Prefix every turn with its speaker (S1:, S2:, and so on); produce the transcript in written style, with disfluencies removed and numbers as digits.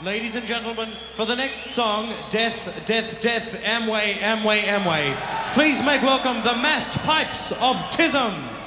S1: Ladies and gentlemen, for the next song, Death, Death, Death, Amway, Amway, Amway, please make welcome the Massed Pipes of Tism.